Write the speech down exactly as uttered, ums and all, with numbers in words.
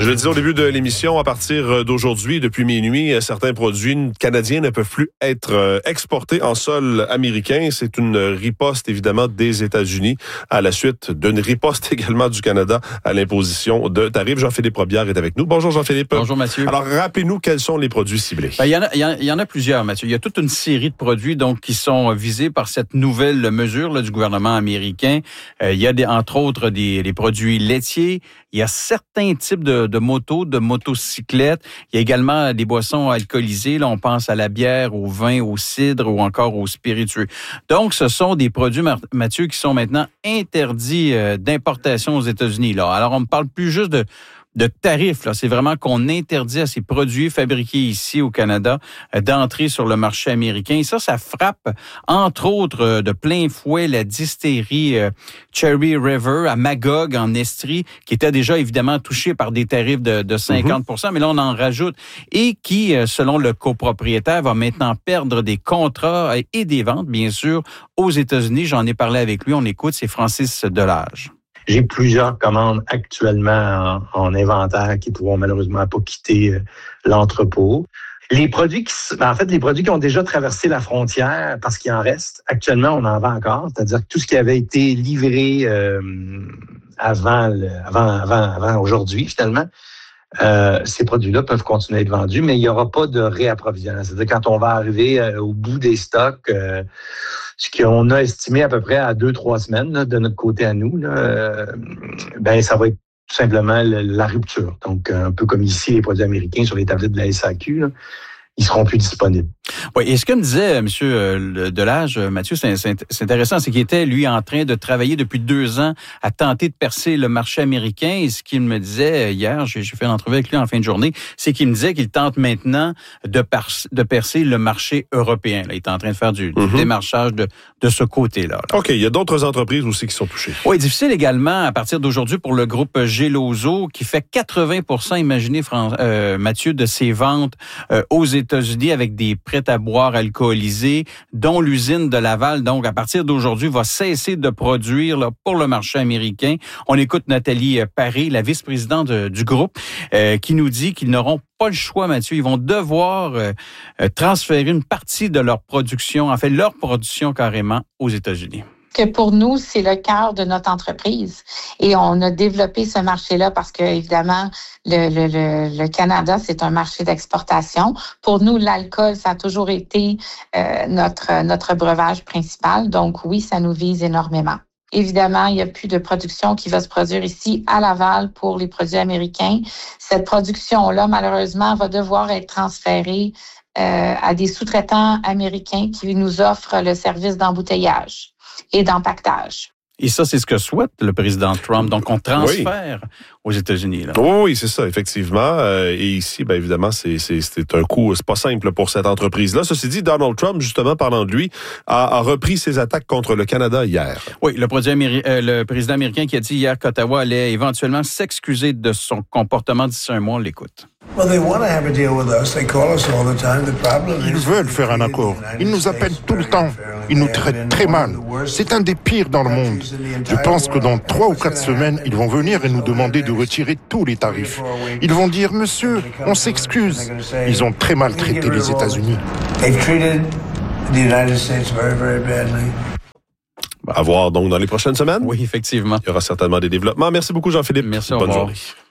Je le disais au début de l'émission, à partir d'aujourd'hui, depuis minuit, certains produits canadiens ne peuvent plus être exportés en sol américain. C'est une riposte, évidemment, des États-Unis à la suite d'une riposte également du Canada à l'imposition de tarifs. Jean-Philippe Robillard est avec nous. Bonjour Jean-Philippe. Bonjour Mathieu. Alors, rappelez-nous quels sont les produits ciblés. Ben, il y en a, il y en, il y en a plusieurs, Mathieu. Il y a toute une série de produits donc qui sont visés par cette nouvelle mesure là, du gouvernement américain. Euh, il y a des, entre autres des, des produits laitiers. Il y a certains types de, de motos, de motocyclettes. Il y a également des boissons alcoolisées. Là, on pense à la bière, au vin, au cidre ou encore aux spiritueux. Donc, ce sont des produits, Mathieu, qui sont maintenant interdits d'importation aux États-Unis. Là. Alors, on ne parle plus juste de de tarifs. Là. C'est vraiment qu'on interdit à ces produits fabriqués ici au Canada euh, d'entrer sur le marché américain. Et ça, ça frappe, entre autres, euh, de plein fouet la distillerie euh, Cherry River à Magog, en Estrie, qui était déjà évidemment touchée par des tarifs de, de cinquante pour cent, mm-hmm. mais là, on en rajoute, et qui, euh, selon le copropriétaire, va maintenant perdre des contrats et des ventes, bien sûr, aux États-Unis. J'en ai parlé avec lui. On écoute, c'est Francis Delage. J'ai plusieurs commandes actuellement en, en inventaire qui ne pourront malheureusement pas quitter l'entrepôt. Les produits qui, en fait, les produits qui ont déjà traversé la frontière, parce qu'il en reste, actuellement, on en vend encore. C'est-à-dire que tout ce qui avait été livré euh, avant, le, avant, avant, avant aujourd'hui, finalement, euh, ces produits-là peuvent continuer à être vendus, mais il n'y aura pas de réapprovisionnement. C'est-à-dire quand on va arriver euh, au bout des stocks, euh, ce qu'on a estimé à peu près à deux, trois semaines là, de notre côté à nous, là, euh, ben ça va être tout simplement le, la rupture. Donc, un peu comme ici, les produits américains sur les tablettes de la S A Q, là, ils seront plus disponibles. Oui, et ce que me disait M. Delage, Mathieu, c'est, c'est, c'est intéressant, c'est qu'il était, lui, en train de travailler depuis deux ans à tenter de percer le marché américain. Et ce qu'il me disait hier, j'ai, j'ai fait une entrevue avec lui en fin de journée, c'est qu'il me disait qu'il tente maintenant de, par, de percer le marché européen. Là, il est en train de faire du, du mm-hmm. démarchage de, de ce côté-là, là. OK, il y a d'autres entreprises aussi qui sont touchées. Oui, difficile également à partir d'aujourd'hui pour le groupe Geloso, qui fait quatre-vingts pour cent, imaginez, Fran- euh, Mathieu, de ses ventes euh, aux États-Unis avec des prêts à boire alcoolisés, dont l'usine de Laval, donc à partir d'aujourd'hui, va cesser de produire là, pour le marché américain. On écoute Nathalie Paré, la vice-présidente de, du groupe, euh, qui nous dit qu'ils n'auront pas le choix, Mathieu. Ils vont devoir euh, transférer une partie de leur production, en fait leur production carrément, aux États-Unis. Que pour nous, c'est le cœur de notre entreprise. Et on a développé ce marché-là parce que, évidemment, le, le, le, le Canada, c'est un marché d'exportation. Pour nous, l'alcool, ça a toujours été euh, notre, notre breuvage principal. Donc, oui, ça nous vise énormément. Évidemment, il n'y a plus de production qui va se produire ici à Laval pour les produits américains. Cette production-là, malheureusement, va devoir être transférée euh, à des sous-traitants américains qui nous offrent le service d'embouteillage et d'empaquetage. Et ça, c'est ce que souhaite le président Trump. Donc, on transfère oui. aux États-Unis. Là. Oui, c'est ça, effectivement. Euh, et ici, bien évidemment, c'est, c'est, c'est un coup, c'est pas simple pour cette entreprise-là. Ceci dit, Donald Trump, justement, parlant de lui, a, a repris ses attaques contre le Canada hier. Oui, le, produit améri- euh, le président américain qui a dit hier qu'Ottawa allait éventuellement s'excuser de son comportement d'ici un mois. On l'écoute. Ils veulent faire un accord. Ils nous appellent tout le temps. Ils nous traitent très mal. C'est un des pires dans le monde. Je pense que dans trois ou quatre semaines, ils vont venir et nous demander de retirer tous les tarifs. Ils vont dire, monsieur, on s'excuse. Ils ont très mal traité les États-Unis. À voir donc dans les prochaines semaines. Oui, effectivement. Il y aura certainement des développements. Merci beaucoup, Jean-Philippe. Merci, au Bonne revoir. journée.